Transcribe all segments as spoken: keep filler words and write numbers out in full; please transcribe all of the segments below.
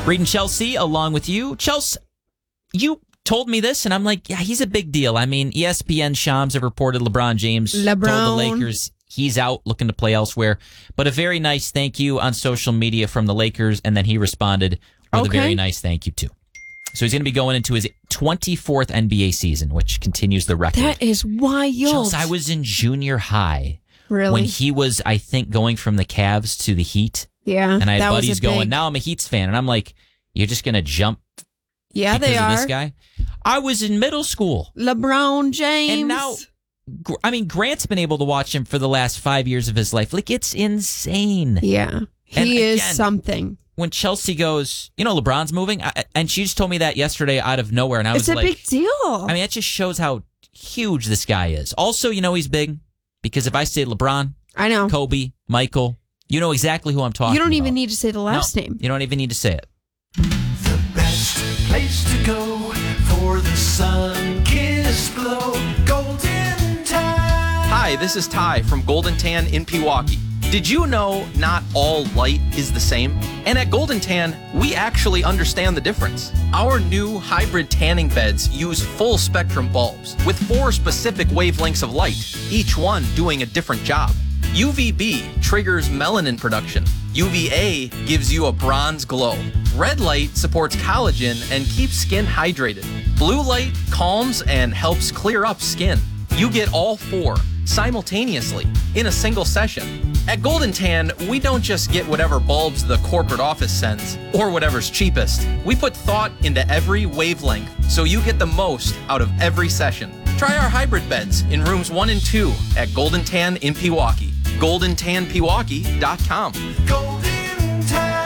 Reading Chelsea along with you. Chelsea, you told me this, and I'm like, yeah, he's a big deal. I mean, E S P N Shams have reported LeBron James LeBron. told the Lakers he's out looking to play elsewhere. But a very nice thank you on social media from the Lakers, and then he responded with Okay. a very nice thank you, too. So he's going to be going into his twenty-fourth N B A season, which continues the record. That is wild. Chelsea, I was in junior high Really? when he was, I think, going from the Cavs to the Heat. Yeah. And I had that was buddies a going, big- now I'm a Heats fan. And I'm like, you're just going to jump Yeah, because they of are. this guy? I was in middle school. LeBron James. And now, Gr- I mean, Grant's been able to watch him for the last five years of his life. Like, it's insane. Yeah. He And is again, something. When Chelsea goes, you know, LeBron's moving. I, and she just told me that yesterday out of nowhere. And I It's was a like, big deal. I mean, that just shows how huge this guy is. Also, you know, he's big because if I say LeBron, I know. Kobe, Michael, you know exactly who I'm talking about. You don't even need to say the last No, name. You don't even need to say it. The best place to go for the sun-kissed glow. Golden Time. Hi, this is Ty from Golden Tan in Pewaukee. Did you know not all light is the same? And at Golden Tan, we actually understand the difference. Our new hybrid tanning beds use full spectrum bulbs with four specific wavelengths of light, each one doing a different job. U V B triggers melanin production. U V A gives you a bronze glow. Red light supports collagen and keeps skin hydrated. Blue light calms and helps clear up skin. You get all four simultaneously in a single session. At Golden Tan, we don't just get whatever bulbs the corporate office sends or whatever's cheapest. We put thought into every wavelength so you get the most out of every session. Try our hybrid beds in rooms one and two at Golden Tan in Pewaukee. golden tan pewaukee dot com. Golden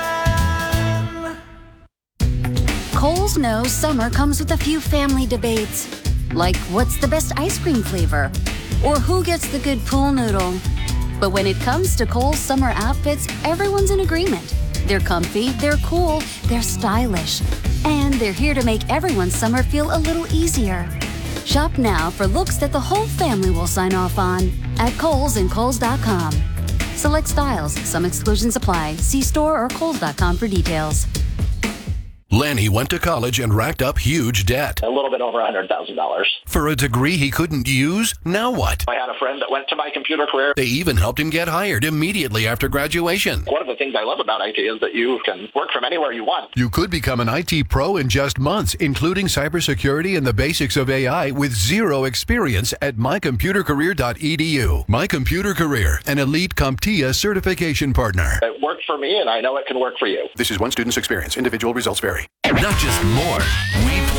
Tan. Kohl's knows summer comes with a few family debates, like what's the best ice cream flavor, or who gets the good pool noodle. But when it comes to Kohl's summer outfits, everyone's in agreement. They're comfy, they're cool, they're stylish, and they're here to make everyone's summer feel a little easier. Shop now for looks that the whole family will sign off on at Kohl's and Kohl's dot com. Select styles, some exclusions apply. See store or Kohl's dot com for details. Lanny went to college and racked up huge debt. A little bit over one hundred thousand dollars. For a degree he couldn't use, now what? I had a friend that went to my computer career. They even helped him get hired immediately after graduation. One of the things I love about I T is that you can work from anywhere you want. You could become an I T pro in just months, including cybersecurity and the basics of A I with zero experience at my computer career dot e d u. My Computer Career, an elite CompTIA certification partner. It worked for me, and I know it can work for you. This is one student's experience. Individual results vary. Not just more. We